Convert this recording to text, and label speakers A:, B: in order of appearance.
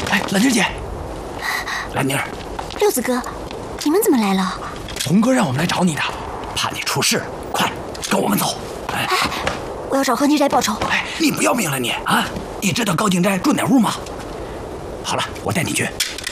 A: 哎，兰芝姐，兰妮儿，
B: 六子哥，你们怎么来了？
A: 红哥让我们来找你的，怕你出事，快跟我们走。哎，
B: 我要找何泥斋报仇。
A: 哎，你不要命了你啊？你知道高景斋住哪屋吗？好了，我带你去。